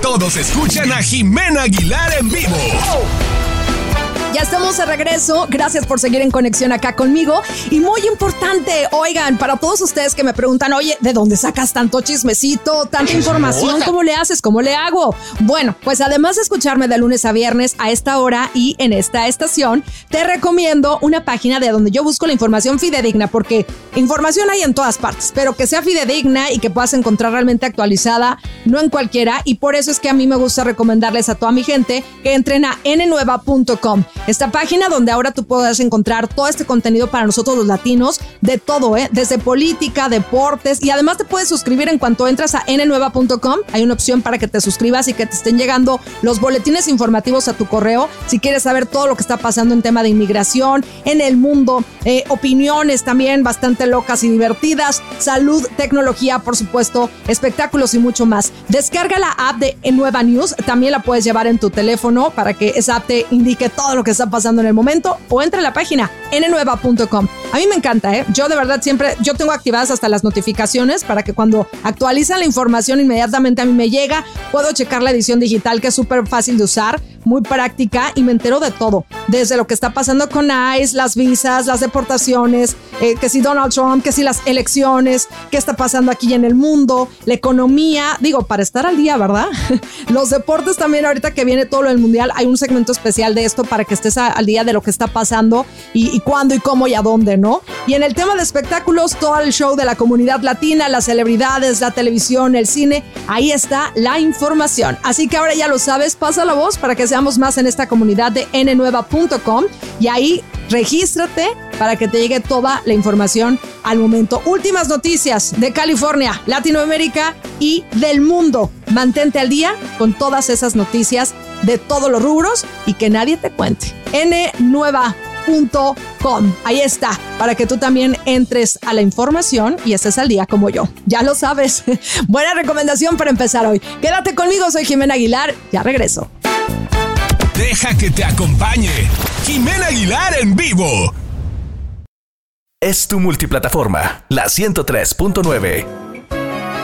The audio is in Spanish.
todos escuchan a Jimena Aguilar en vivo. Ya estamos de regreso, gracias por seguir en conexión acá conmigo. Y muy importante, oigan, para todos ustedes que me preguntan, oye, ¿de dónde sacas tanto chismecito, tanta información? ¿Cómo le haces? ¿Cómo le hago? Bueno, pues además de escucharme de lunes a viernes a esta hora y en esta estación, te recomiendo una página de donde yo busco la información fidedigna, porque información hay en todas partes, pero que sea fidedigna y que puedas encontrar realmente actualizada, no en cualquiera, y por eso es que a mí me gusta recomendarles a toda mi gente que entren a nnueva.com. Esta página donde ahora tú puedes encontrar todo este contenido para nosotros los latinos, de todo, desde política, deportes, y además te puedes suscribir en cuanto entras a nnueva.com. Hay una opción para que te suscribas y que te estén llegando los boletines informativos a tu correo. Si quieres saber todo lo que está pasando en tema de inmigración, en el mundo, opiniones también bastante locas y divertidas, salud, tecnología, por supuesto, espectáculos y mucho más. Descarga la app de Nueva News, también la puedes llevar en tu teléfono para que esa app te indique todo lo que está pasando en el momento, o entra a la página nnueva.com. A mí me encanta, yo de verdad siempre, yo tengo activadas hasta las notificaciones para que cuando actualizan la información inmediatamente a mí me llega, puedo checar la edición digital, que es súper fácil de usar, muy práctica, y me entero de todo, desde lo que está pasando con ICE, las visas, las deportaciones, que si Donald Trump, que si las elecciones, qué está pasando aquí en el mundo, la economía, digo, para estar al día, ¿verdad? Los deportes también, ahorita que viene todo lo del mundial, hay un segmento especial de esto para que estés al día de lo que está pasando y cuándo y cómo y a dónde, ¿no? Y en el tema de espectáculos, todo el show de la comunidad latina, las celebridades, la televisión, el cine, ahí está la información. Así que ahora ya lo sabes, pasa la voz para que seamos más en esta comunidad de nnueva.com, y ahí regístrate para que te llegue toda la información al momento. Últimas noticias de California, Latinoamérica y del mundo. Mantente al día con todas esas noticias de todos los rubros y que nadie te cuente. nnueva.com. Ahí está, para que tú también entres a la información y estés al día como yo. Ya lo sabes. Buena recomendación para empezar hoy. Quédate conmigo, soy Jimena Aguilar. Ya regreso. Deja que te acompañe Jimena Aguilar en vivo. Es tu multiplataforma, la 103.9.